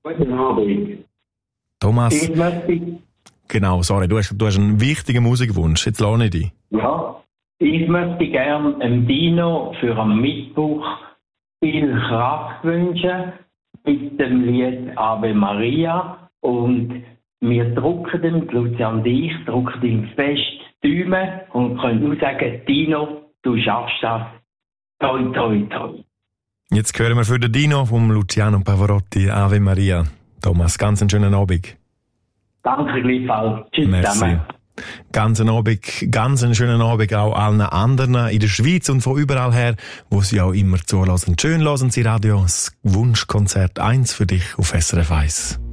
Guten Abend. Thomas, genau, sorry, du hast einen wichtigen Musikwunsch. Jetzt lasse ich dich. Ja, ich möchte gerne dem Dino für am Mittwoch viel Kraft wünschen mit dem Lied Ave Maria. Und wir drucken dem, Lucia und ich, drucken ihm fest die Daumen und können nur sagen, Dino, du schaffst das. Toi, toi, toi. Jetzt hören wir für den Dino vom Luciano Pavarotti Ave Maria. Thomas, ganz einen schönen Abend. Danke gleichfalls. Tschüss Merci. zusammen. Ganz einen schönen Abend auch allen anderen in der Schweiz und von überall her, wo Sie auch immer zulassen. Schön hören Sie Radio, das Wunschkonzert 1 für dich auf SRF 1.